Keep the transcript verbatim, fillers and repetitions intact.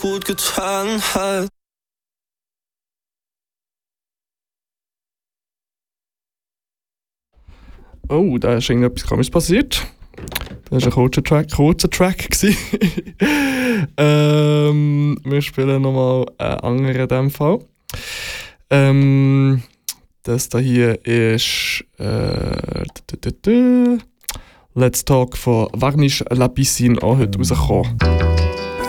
gut getan hat. Oh, da ist irgendetwas komisches passiert. Das war ein kurzer Track, kurzer Track ähm, wir spielen nochmal einen anderen in diesem Fall. Ähm, das da hier ist äh, Let's Talk von Varnish La Piscine auch heute rausgekommen.